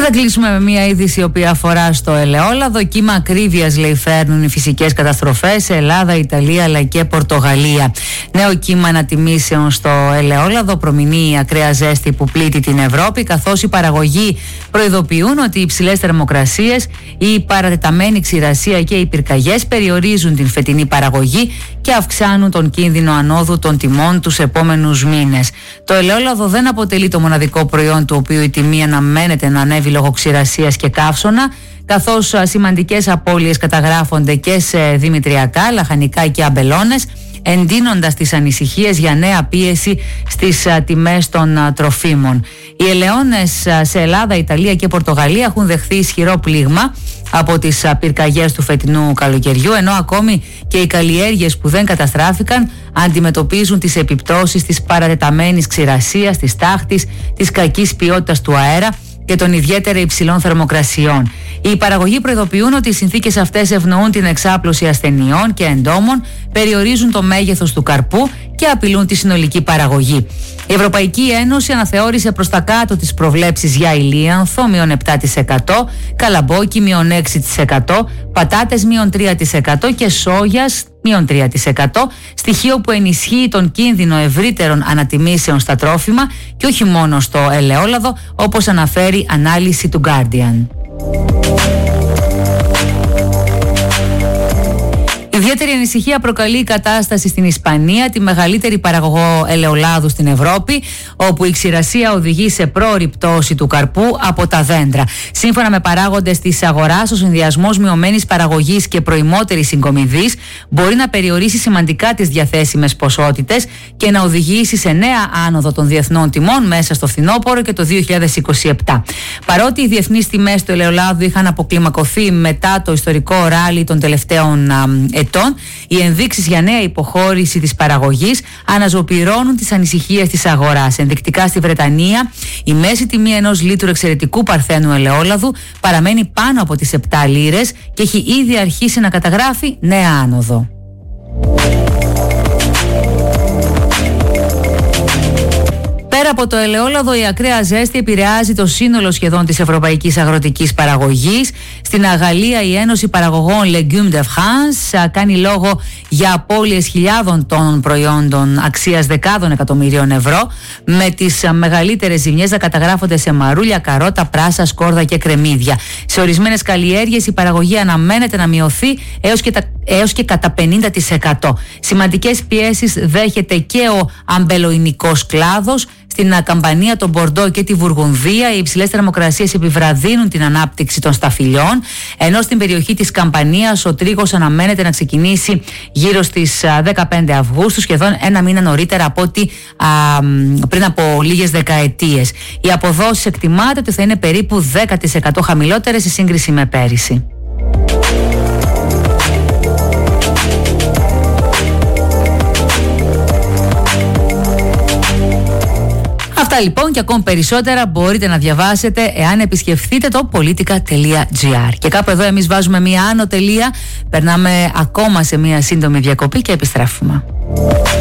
Θα κλείσουμε με μια είδηση η οποία αφορά στο ελαιόλαδο. Κύμα ακρίβειας, λέει, φέρνουν οι φυσικές καταστροφές σε Ελλάδα, Ιταλία αλλά και Πορτογαλία. Νέο κύμα ανατιμήσεων στο ελαιόλαδο προμηνύει η ακραία ζέστη που πλήττει την Ευρώπη, καθώς οι παραγωγοί προειδοποιούν ότι οι υψηλές θερμοκρασίες, η παρατεταμένη ξηρασία και οι πυρκαγιές περιορίζουν την φετινή παραγωγή και αυξάνουν τον κίνδυνο ανόδου των τιμών τους επόμενους μήνες. Το ελαιόλαδο δεν αποτελεί το μοναδικό προϊόν του οποίου η τιμή αναμένεται να ανέβει λόγω ξηρασίας και καύσωνα, καθώς σημαντικές απώλειες καταγράφονται και σε δημητριακά, λαχανικά και αμπελώνες, εντείνοντας τις ανησυχίες για νέα πίεση στις τιμές των τροφίμων. Οι ελαιώνες σε Ελλάδα, Ιταλία και Πορτογαλία έχουν δεχθεί ισχυρό πλήγμα από τις πυρκαγιές του φετινού καλοκαιριού, ενώ ακόμη και οι καλλιέργειες που δεν καταστράφηκαν αντιμετωπίζουν τις επιπτώσεις της παρατεταμένης ξηρασίας, της τάχτης, της κακής ποιότητας του αέρα και των ιδιαίτερα υψηλών θερμοκρασιών. Οι παραγωγοί προειδοποιούν ότι οι συνθήκες αυτές ευνοούν την εξάπλωση ασθενειών και εντόμων, περιορίζουν το μέγεθος του καρπού και απειλούν τη συνολική παραγωγή. Η Ευρωπαϊκή Ένωση αναθεώρησε προς τα κάτω τις προβλέψεις για ηλίανθο -7%, καλαμπόκι -6%, πατάτες -3% και σόγιας -3%, στοιχείο που ενισχύει τον κίνδυνο ευρύτερων ανατιμήσεων στα τρόφιμα και όχι μόνο στο ελαιόλαδο, όπως αναφέρει ανάλυση του Guardian. Ιδιαίτερη ανησυχία προκαλεί η κατάσταση στην Ισπανία, τη μεγαλύτερη παραγωγό ελαιολάδου στην Ευρώπη, όπου η ξηρασία οδηγεί σε πρόωρη πτώση του καρπού από τα δέντρα. Σύμφωνα με παράγοντες της αγοράς, ο συνδυασμός μειωμένης παραγωγής και προημότερης συγκομιδής μπορεί να περιορίσει σημαντικά τις διαθέσιμες ποσότητες και να οδηγήσει σε νέα άνοδο των διεθνών τιμών μέσα στο φθινόπωρο και το 2027. Παρότι οι διεθνείς τιμές του ελαιολάδου είχαν αποκλιμακωθεί μετά το ιστορικό ράλι των τελευταίων ετών, οι ενδείξεις για νέα υποχώρηση της παραγωγής αναζωπυρώνουν τις ανησυχίες της αγοράς. Ενδεικτικά στη Βρετανία, η μέση τιμή ενός λίτρου εξαιρετικού παρθένου ελαιόλαδου παραμένει πάνω από τις 7 λίρες και έχει ήδη αρχίσει να καταγράφει νέα άνοδο. Πέρα από το ελαιόλαδο, η ακραία ζέστη επηρεάζει το σύνολο σχεδόν της ευρωπαϊκής αγροτικής παραγωγής. Στην Γαλλία, η Ένωση Παραγωγών Légumes de France κάνει λόγο για απώλειες χιλιάδων τόνων προϊόντων αξίας δεκάδων εκατομμυρίων ευρώ, με τις μεγαλύτερες ζημιές να καταγράφονται σε μαρούλια, καρότα, πράσα, σκόρδα και κρεμμύδια. Σε ορισμένες καλλιέργειες η παραγωγή αναμένεται να μειωθεί έως και κατά 50%. Σημαντικές πιέσεις δέχεται και ο αμπελοϊνικός κλάδος. Στην Καμπανία, τον Μπορντό και τη Βουργουνδία, οι υψηλές θερμοκρασίες επιβραδύνουν την ανάπτυξη των σταφυλιών, ενώ στην περιοχή της Καμπανίας ο τρίγος αναμένεται να ξεκινήσει γύρω στις 15 Αυγούστου, σχεδόν ένα μήνα νωρίτερα από ό,τι πριν από λίγες δεκαετίες. Οι αποδόσεις εκτιμάται ότι θα είναι περίπου 10% χαμηλότερες σε σύγκριση με πέρυσι. Αυτά λοιπόν και ακόμη περισσότερα μπορείτε να διαβάσετε εάν επισκεφθείτε το politica.gr. Και κάπου εδώ εμείς βάζουμε μία άνω τελεία, περνάμε ακόμα σε μία σύντομη διακοπή και επιστρέφουμε.